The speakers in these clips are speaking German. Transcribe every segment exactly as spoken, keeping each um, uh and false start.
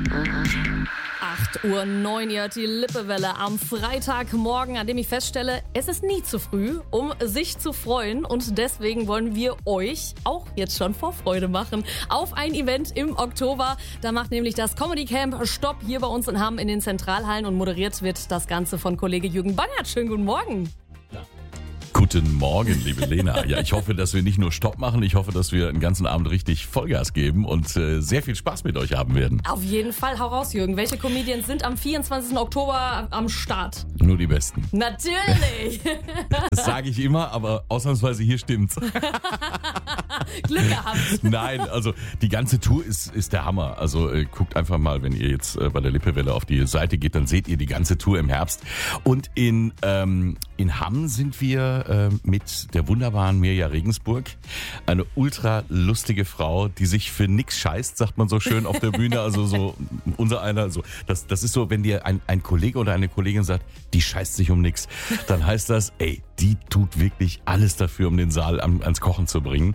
acht Uhr neun, ihr hört die Lippewelle am Freitagmorgen, an dem ich feststelle, es ist nie zu früh, um sich zu freuen. Und deswegen wollen wir euch auch jetzt schon Vorfreude machen auf ein Event im Oktober. Da macht nämlich das Comedy Camp Stopp hier bei uns in Hamm in den Zentralhallen und moderiert wird das Ganze von Kollege Jürgen Bangert. Schönen guten Morgen. Guten Morgen, liebe Lena. Ja, ich hoffe, dass wir nicht nur Stopp machen, ich hoffe, dass wir den ganzen Abend richtig Vollgas geben und äh, sehr viel Spaß mit euch haben werden. Auf jeden Fall, hau raus, Jürgen. Welche Comedians sind am vierundzwanzigsten Oktober am Start? Nur die Besten. Natürlich. Das sage ich immer, aber ausnahmsweise hier stimmt's. Glück gehabt. Nein, also die ganze Tour ist, ist der Hammer. Also äh, guckt einfach mal, wenn ihr jetzt äh, bei der Lippewelle auf die Seite geht, dann seht ihr die ganze Tour im Herbst. Und in, ähm, in Hamm sind wir äh, mit der wunderbaren Mirja Regensburg. Eine ultra lustige Frau, die sich für nix scheißt, sagt man so schön auf der Bühne. Also so unser einer, so das, das ist so, wenn dir ein, ein Kollege oder eine Kollegin sagt, die scheißt sich um nix, dann heißt das, ey, die tut wirklich alles dafür, um den Saal am, ans Kochen zu bringen.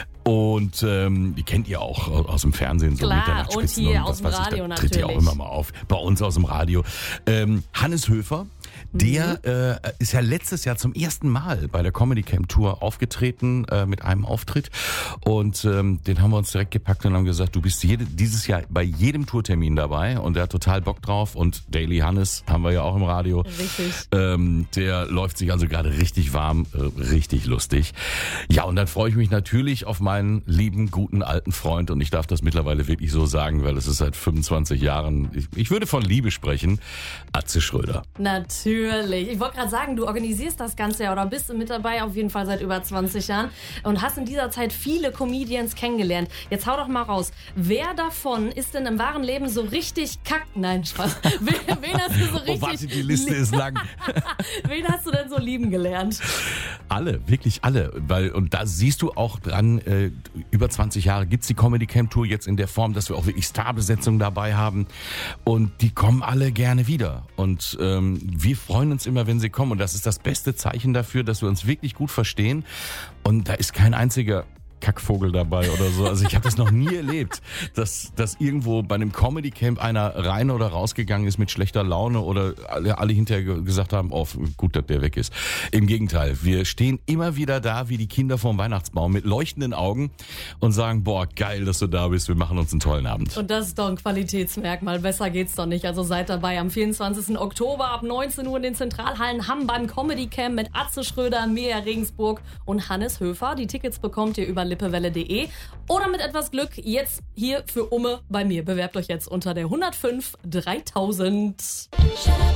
Und ähm, die kennt ihr auch aus dem Fernsehen, so Klar, Mitternachtsspitzen und hier und aus was dem weiß Radio ich, da tritt ihr auch natürlich. immer mal auf. Bei uns aus dem Radio. Ähm, Hannes Höfer, der mhm. äh, ist ja letztes Jahr zum ersten Mal bei der Comedy Camp Tour aufgetreten äh, mit einem Auftritt. Und ähm, den haben wir uns direkt gepackt und haben gesagt, du bist jede, dieses Jahr bei jedem Tourtermin dabei. Und der hat total Bock drauf. Und Daily Hannes haben wir ja auch im Radio. Richtig. Ähm, der läuft sich also gerade richtig warm, äh, richtig lustig. Ja, und dann freue ich mich natürlich auf meinen lieben, guten, alten Freund. Und ich darf das mittlerweile wirklich so sagen, weil es ist seit fünfundzwanzig Jahren, ich, ich würde von Liebe sprechen, Atze Schröder. Natürlich. Ich wollte gerade sagen, du organisierst das Ganze ja oder bist mit dabei auf jeden Fall seit über zwanzig Jahren und hast in dieser Zeit viele Comedians kennengelernt. Jetzt hau doch mal raus. Wer davon ist denn im wahren Leben so richtig kack... Nein, Spaß. Wen, wen hast du so richtig... Oh, warte, die Liste ist lang. Wen hast du denn so lieben gelernt? Alle, wirklich alle. Weil, und da siehst du auch dran, äh, über zwanzig Jahre gibt's die Comedy Camp Tour jetzt in der Form, dass wir auch wirklich Starbesetzungen dabei haben. Und die kommen alle gerne wieder. Und ähm, wir freuen uns immer, wenn sie kommen. Und das ist das beste Zeichen dafür, dass wir uns wirklich gut verstehen. Und da ist kein einziger Kackvogel dabei oder so. Also ich habe das noch nie erlebt, dass, dass irgendwo bei einem Comedy-Camp einer rein oder rausgegangen ist mit schlechter Laune oder alle, alle hinterher gesagt haben, oh, gut, dass der weg ist. Im Gegenteil, wir stehen immer wieder da wie die Kinder vorm Weihnachtsbaum mit leuchtenden Augen und sagen, boah, geil, dass du da bist, wir machen uns einen tollen Abend. Und das ist doch ein Qualitätsmerkmal, besser geht's doch nicht. Also seid dabei am vierundzwanzigsten Oktober ab neunzehn Uhr in den Zentralhallen Hamm beim Comedy Camp mit Atze Schröder, Mirja Regensburg und Hannes Höfer. Die Tickets bekommt ihr über lippewelle punkt de oder mit etwas Glück jetzt hier für Umme bei mir. Bewerbt euch jetzt unter der hundertfünf dreitausend.